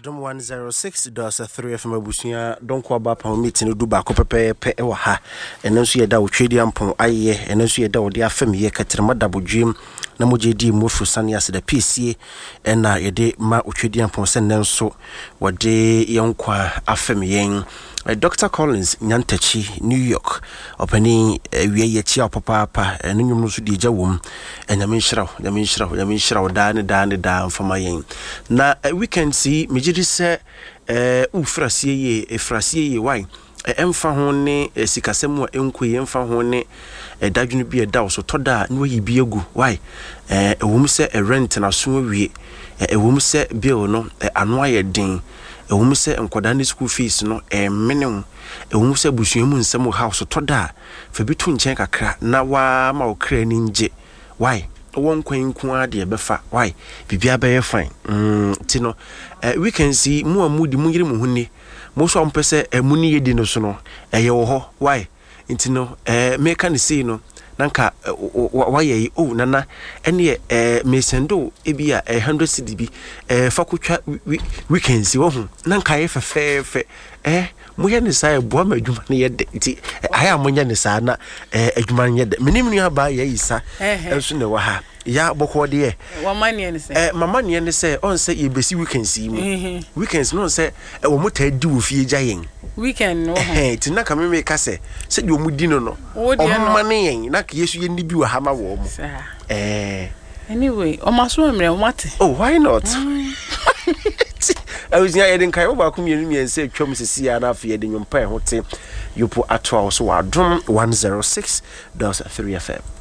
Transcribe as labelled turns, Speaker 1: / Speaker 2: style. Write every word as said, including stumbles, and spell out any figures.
Speaker 1: Adom one oh six point three F M abusia donko aba pa meet no du ba ko pepe pe e wa ha eno so ye da wo twedi ampon aye eno so ye da wo de afam ye katrema dabodwem na moje di mofu sane ase da piesie ena ye de ma otwedi ampon se nenso wo de yonkwa afam yen Doctor Collins Nyantachi New York opani wie ye chia papa papa eno nwum no so di gya wom enya me nhyiraw enya me nhyiraw enya me nhyiraw da ne da ne da mfama yen na weekend si mejidi se eh ufrasie ye efrasie ye why emfa ho ne sikasem a enkoye emfa ho ne dadwunu bi eda so toda na wayi bi egu why eh ewum se rent na so wie ewum se bill no ano aye den ewum se enkoda ne school fees no e menem ewum se busuamu nsem house toda fa bi to nchen kakra na wa ma okra ni nje why won kwan ku ade befa why bibia be fine mm ti no we can see mu amudi mu yire mu hunni mo so ampese emuni yedi no so no eye wo ho why nti no eh me ka ne see no nanka waye oh nana ene eh me sendo ebia one hundred C D B eh fakutwa we can see wo hu nanka ye fefefe eh mo ye ne sai bo ma adwuma ne ye de nti aya mo nya ne sa na eh adwuma ne ye de menim nu aba ye yisa enso ne wa ha ya boko de
Speaker 2: wa manie ne se
Speaker 1: eh mama ne ne se on se ye besi weekends yi mu weekends no se e wo mota di wo fie gyayen
Speaker 2: weekend no
Speaker 1: eh ti na ka me me ka se se di wo mu di no no o ma ne yen na ka yesu ye ni bi wa ha ma wo mu eh
Speaker 2: anyway o ma so mre o mate
Speaker 1: oh why not I was near Eden Kai over community and say, Chum Sia, and after the Yumpa, you put at twelve, so I drum one oh six point three F M.